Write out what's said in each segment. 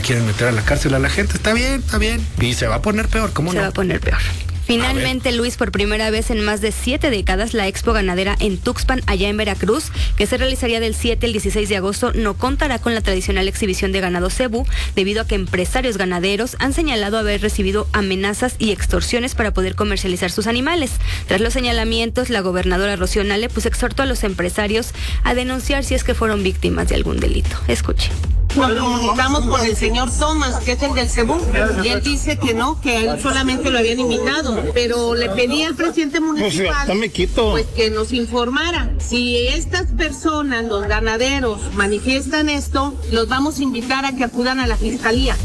quieren meter a la cárcel a la gente. Está bien. Y se va a poner peor, ¿cómo no? Se va a poner peor. Finalmente, Luis, por primera vez en más de 7 décadas, la Expo Ganadera en Tuxpan, allá en Veracruz, que se realizaría del 7 al 16 de agosto, no contará con la tradicional exhibición de ganado cebú, debido a que empresarios ganaderos han señalado haber recibido amenazas y extorsiones para poder comercializar sus animales. Tras los señalamientos, la gobernadora Rocío Nale exhortó a los empresarios a denunciar si es que fueron víctimas de algún delito. Escuche. Nos comunicamos con el señor Thomas, que es el del cebú, y él dice que no, que a él solamente lo habían invitado, pero le pedí al presidente municipal pues que nos informara. Si estas personas, los ganaderos, manifiestan esto, los vamos a invitar a que acudan a la fiscalía.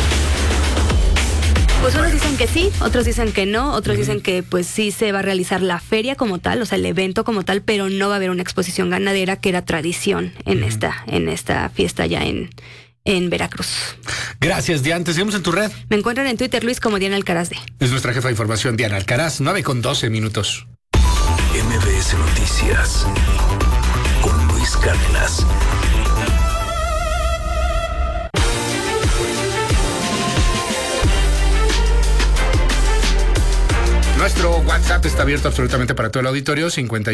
Pues unos dicen que sí, otros dicen que no, otros dicen que pues sí se va a realizar la feria como tal, o sea, el evento como tal, pero no va a haber una exposición ganadera, que era tradición en esta fiesta ya en Veracruz. Gracias, Diana. Te seguimos en tu red. Me encuentran en Twitter, Luis, como Diana Alcaraz D. Es nuestra jefa de información, Diana Alcaraz, 9:12 minutos. MBS Noticias con Luis Cárdenas. Nuestro WhatsApp está abierto absolutamente para todo el auditorio,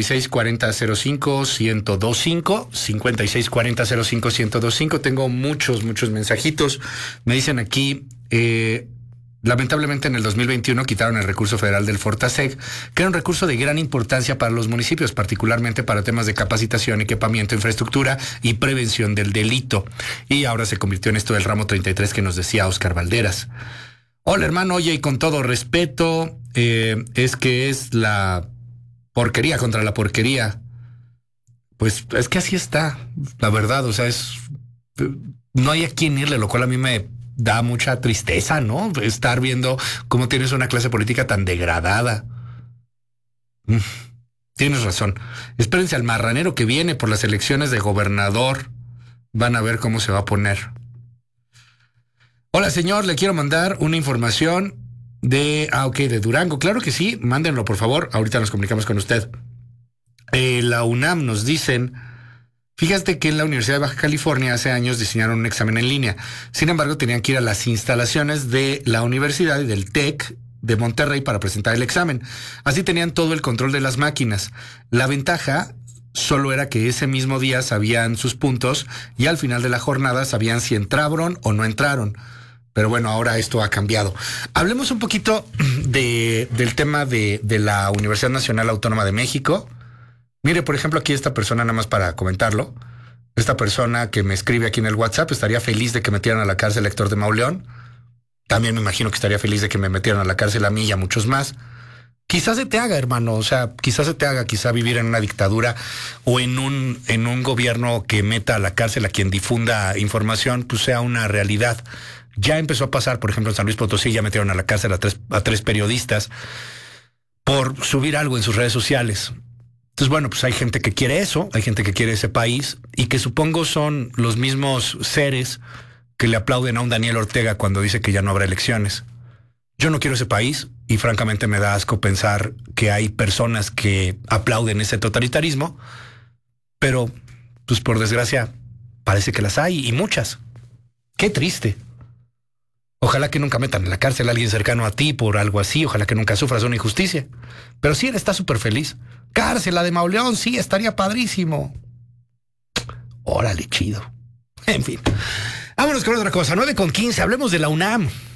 5640-05-1025, 5640-05-1025. Tengo muchos mensajitos. Me dicen aquí, lamentablemente en el 2021 quitaron el recurso federal del Fortaseg, que era un recurso de gran importancia para los municipios, particularmente para temas de capacitación, equipamiento, infraestructura y prevención del delito. Y ahora se convirtió en esto del ramo 33 que nos decía Oscar Valderas. Hola, hermano, oye, y con todo respeto, es que es la porquería contra la porquería. Pues es que así está, la verdad, o sea, no hay a quién irle, lo cual a mí me da mucha tristeza, ¿no? Estar viendo cómo tienes una clase política tan degradada. Tienes razón. Espérense al marranero que viene por las elecciones de gobernador. Van a ver cómo se va a poner. Hola, señor, le quiero mandar una información de Durango. Claro que sí, mándenlo, por favor. Ahorita nos comunicamos con usted. La UNAM nos dicen, fíjate que en la Universidad de Baja California hace años diseñaron un examen en línea. Sin embargo, tenían que ir a las instalaciones de la universidad y del TEC de Monterrey para presentar el examen. Así tenían todo el control de las máquinas. La ventaja solo era que ese mismo día sabían sus puntos y al final de la jornada sabían si entraron o no entraron. Pero bueno, ahora esto ha cambiado. Hablemos un poquito del tema de la Universidad Nacional Autónoma de México. Mire, por ejemplo, aquí esta persona, nada más para comentarlo, esta persona que me escribe aquí en el WhatsApp estaría feliz de que metieran a la cárcel a Héctor de Mauleón. También me imagino que estaría feliz de que me metieran a la cárcel a mí y a muchos más. Quizás se te haga, hermano, o sea, quizás vivir en una dictadura o en un gobierno que meta a la cárcel a quien difunda información, pues sea una realidad. Ya empezó a pasar, por ejemplo, en San Luis Potosí ya metieron a la cárcel a tres periodistas por subir algo en sus redes sociales. Entonces, bueno, pues hay gente que quiere eso, hay gente que quiere ese país y que supongo son los mismos seres que le aplauden a un Daniel Ortega cuando dice que ya no habrá elecciones. Yo no quiero ese país y francamente me da asco pensar que hay personas que aplauden ese totalitarismo, pero pues por desgracia parece que las hay y muchas. Qué triste. Ojalá que nunca metan en la cárcel a alguien cercano a ti por algo así, ojalá que nunca sufras una injusticia. Pero sí, él está súper feliz. Cárcel, la de Mauleón, sí, estaría padrísimo. Órale, chido. En fin. Vámonos con otra cosa, 9:15, hablemos de la UNAM.